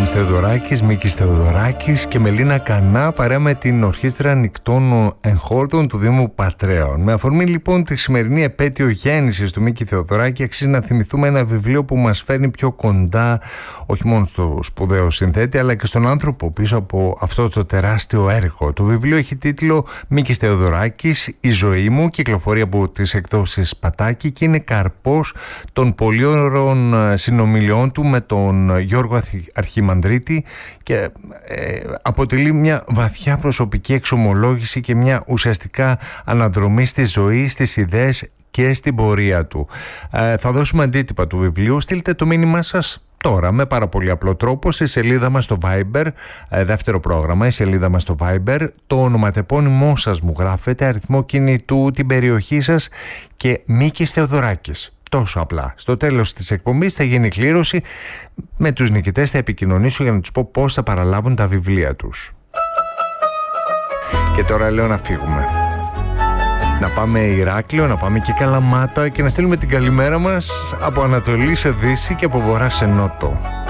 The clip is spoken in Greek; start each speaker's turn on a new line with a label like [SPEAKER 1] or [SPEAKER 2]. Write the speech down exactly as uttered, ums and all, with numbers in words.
[SPEAKER 1] Γιάννης Θεοδωράκης, Μίκης Θεοδωράκης και Μελίνα Κανά, παρέα με την Ορχήστρα Νικτών Εγχόρδων του Δήμου Πατρέων. Με αφορμή λοιπόν τη σημερινή επέτειο γέννησης του Μίκη Θεοδωράκη, αξίζει να θυμηθούμε ένα βιβλίο που μας φέρνει πιο κοντά όχι μόνο στο σπουδαίο συνθέτη, αλλά και στον άνθρωπο πίσω από αυτό το τεράστιο έργο. Το βιβλίο έχει τίτλο Μίκης Θεοδωράκης, η ζωή μου, κυκλοφορεί από τις εκδόσεις Πατάκη και είναι καρπός των πολύωρων συνομιλιών του με τον Γιώργο Αρχιμανδρίτη και ε, αποτελεί μια βαθιά προσωπική εξομολόγηση και μια ουσιαστικά αναδρομή στη ζωή, στις ιδέες και στην πορεία του. Ε, θα δώσουμε αντίτυπα του βιβλίου. Στείλτε το μήνυμά σας τώρα με πάρα πολύ απλό τρόπο στη σελίδα μας στο Viber, ε, δεύτερο πρόγραμμα, η σελίδα μας στο Viber, το ονοματεπώνυμό σας μου γράφετε, αριθμό κινητού, την περιοχή σας και Μίκης Θεοδωράκης. Τόσο απλά. Στο τέλος της εκπομπής θα γίνει κλήρωση. Με τους νικητές θα επικοινωνήσω για να τους πω πώς θα παραλάβουν τα βιβλία τους. Και τώρα λέω να φύγουμε. Να πάμε Ηράκλειο, να πάμε και Καλαμάτα και να στείλουμε την καλημέρα μας από Ανατολή σε Δύση και από Βορρά σε Νότο.